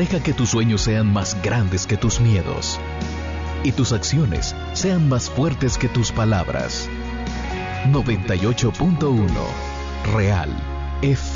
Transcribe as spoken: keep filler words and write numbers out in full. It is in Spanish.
Deja que tus sueños sean más grandes que tus miedos y tus acciones sean más fuertes que tus palabras. noventa y ocho punto uno Real F